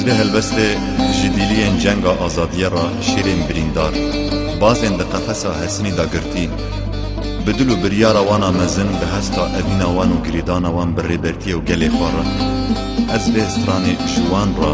به هلبست جدیلی جنگا آزادیه را شیرین بریندار بازن ده قفصا حسنی دا گرتی بدلو بریارا وانا مزن به هستا اوینا وانو گریدانا وان بر ریبرتی و گلی خوارا از به استران جوان را